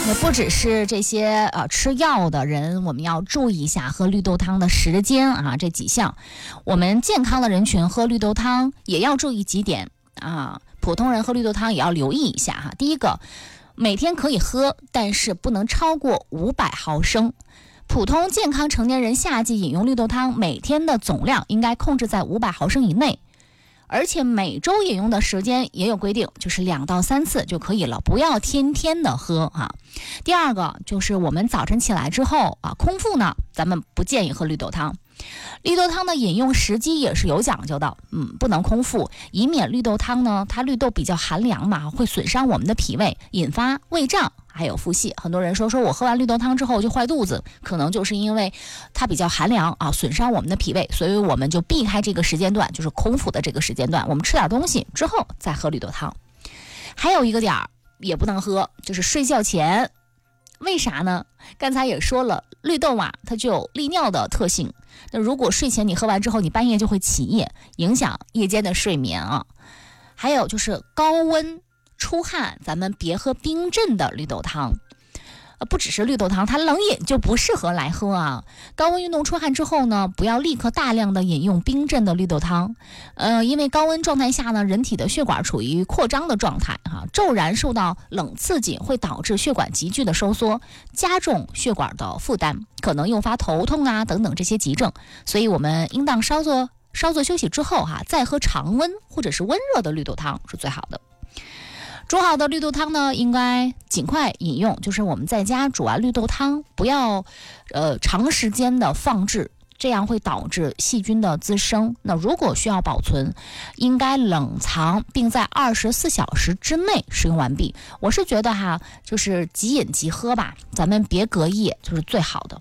也不只是这些吃药的人，我们要注意一下喝绿豆汤的时间啊，这几项。我们健康的人群喝绿豆汤也要注意几点啊，普通人喝绿豆汤也要留意一下哈。第一个，每天可以喝，但是不能超过500毫升。普通健康成年人夏季饮用绿豆汤，每天的总量应该控制在500毫升以内。而且每周饮用的时间也有规定，就是2到3次就可以了，不要天天的喝啊。第二个就是我们早晨起来之后啊，空腹呢，咱们不建议喝绿豆汤。绿豆汤的饮用时机也是有讲究的，不能空腹，以免绿豆汤呢，它绿豆比较寒凉嘛，会损伤我们的脾胃，引发胃胀还有腹泻。很多人说我喝完绿豆汤之后就坏肚子，可能就是因为它比较寒凉啊，损伤我们的脾胃，所以我们就避开这个时间段，就是空腹的这个时间段，我们吃点东西之后再喝绿豆汤。还有一个点儿也不能喝，就是睡觉前。为啥呢？刚才也说了，绿豆啊，它就有利尿的特性。那如果睡前你喝完之后，你半夜就会起夜，影响夜间的睡眠啊。还有就是高温出汗，咱们别喝冰镇的绿豆汤。不只是绿豆汤，它冷饮就不适合来喝啊。高温运动出汗之后呢，不要立刻大量的饮用冰镇的绿豆汤，因为高温状态下呢，人体的血管处于扩张的状态啊，骤然受到冷刺激会导致血管急剧的收缩，加重血管的负担，可能诱发头痛啊等等这些急症，所以我们应当稍作休息之后再喝常温或者是温热的绿豆汤是最好的。煮好的绿豆汤呢，应该尽快饮用。就是我们在家煮完绿豆汤，不要长时间的放置，这样会导致细菌的滋生。那如果需要保存，应该冷藏，并在24小时之内使用完毕。我是觉得就是即饮即喝吧，咱们别隔夜，就是最好的。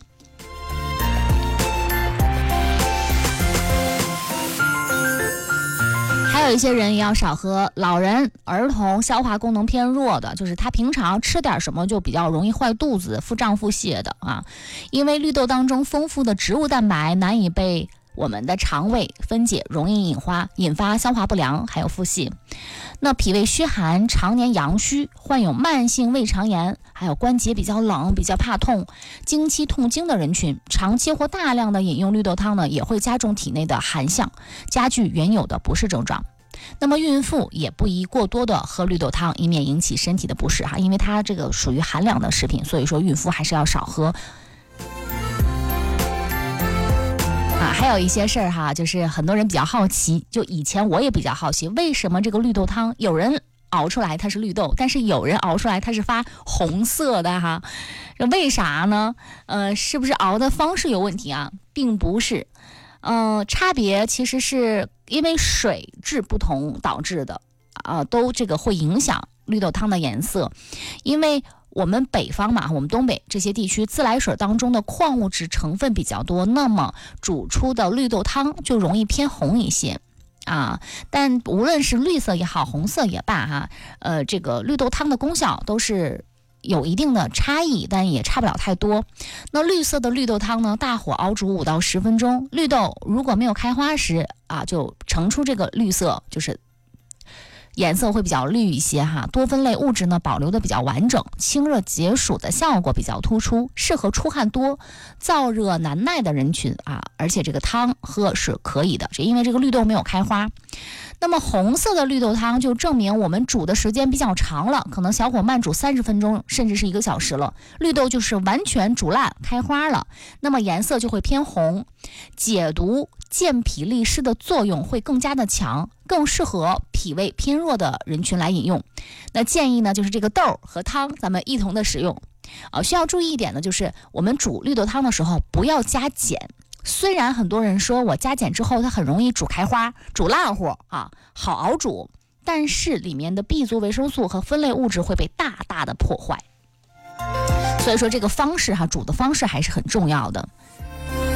还有一些人也要少喝，老人、儿童消化功能偏弱的，就是他平常吃点什么就比较容易坏肚子、腹胀腹泻的啊。因为绿豆当中丰富的植物蛋白难以被我们的肠胃分解，容易引发消化不良，还有腹泻。那脾胃虚寒、常年阳虚、患有慢性胃肠炎，还有关节比较冷、比较怕痛、经期痛经的人群，长期或大量的饮用绿豆汤呢，也会加重体内的寒象，加剧原有的不适症状。那么孕妇也不宜过多的喝绿豆汤，以免引起身体的不适因为它这个属于寒凉的食品，所以说孕妇还是要少喝。还有一些事儿就是很多人比较好奇，就以前我也比较好奇，为什么这个绿豆汤有人熬出来它是绿豆，但是有人熬出来它是发红色的为啥呢？是不是熬的方式有问题啊？并不是。差别其实是因为水质不同导致的都这个会影响绿豆汤的颜色。因为我们北方嘛，我们东北这些地区自来水当中的矿物质成分比较多，那么煮出的绿豆汤就容易偏红一些但无论是绿色也好，红色也罢这个绿豆汤的功效都是有一定的差异，但也差不了太多。那绿色的绿豆汤呢，大火熬煮5到10分钟，绿豆如果没有开花时就盛出这个绿色，就是颜色会比较绿一些多酚类物质呢保留的比较完整，清热解暑的效果比较突出，适合出汗多、燥热难耐的人群而且这个汤喝是可以的，是因为这个绿豆没有开花。那么红色的绿豆汤就证明我们煮的时间比较长了，可能小火慢煮30分钟甚至是1个小时了，绿豆就是完全煮烂开花了，那么颜色就会偏红，解毒健脾利湿的作用会更加的强，更适合脾胃偏弱的人群来饮用。那建议呢，就是这个豆和汤咱们一同的使用需要注意一点呢，就是我们煮绿豆汤的时候不要加碱。虽然很多人说我加碱之后它很容易煮开花、煮烂乎好熬煮，但是里面的 B 族维生素和酚类物质会被大大的破坏。所以说这个方式煮的方式还是很重要的。